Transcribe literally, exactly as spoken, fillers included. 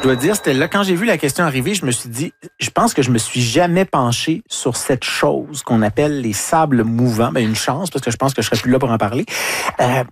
dois dire, c'était là, quand j'ai vu la question arriver, je me suis dit, je pense que je me suis jamais penché sur cette chose qu'on appelle les sables mouvants. Ben, une chance, parce que je pense que je serais plus là pour en parler. Euh,